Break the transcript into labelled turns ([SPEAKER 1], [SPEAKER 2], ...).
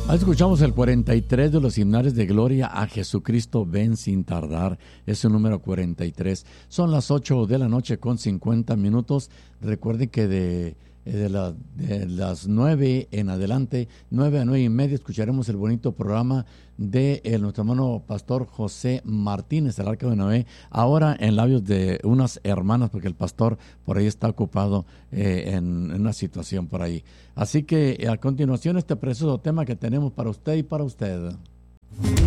[SPEAKER 1] Escuchamos el 43 de los himnales de gloria a Jesucristo, ven sin tardar. Es el número 43. Son las 8 de la noche con 50 minutos. Recuerden que de las 9 en adelante, 9 a 9 y media, escucharemos el bonito programa de nuestro hermano pastor José Martínez, el Arca de Noé, ahora en labios de unas hermanas, porque el pastor por ahí está ocupado en una situación por ahí. Así que a continuación este precioso tema que tenemos para usted y para usted.